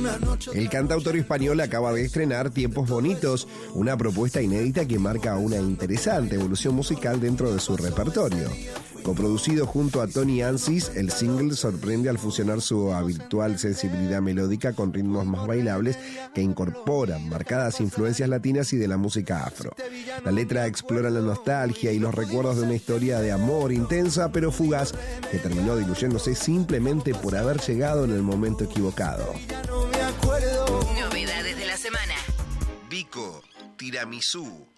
El cantautor español acaba de estrenar Tiempos Bonitos, una propuesta inédita que marca una interesante evolución musical dentro de su repertorio. Coproducido junto a Tony Ansis, el single sorprende al fusionar su habitual sensibilidad melódica con ritmos más bailables que incorporan marcadas influencias latinas y de la música afro. La letra explora la nostalgia y los recuerdos de una historia de amor intensa pero fugaz que terminó diluyéndose simplemente por haber llegado en el momento equivocado. Novedades de la semana. Vico, Tiramisú.